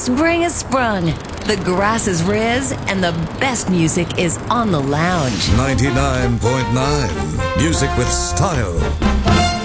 Spring has sprung, the grass is riz, and the best music is on the lounge. 99.9 Music with Style.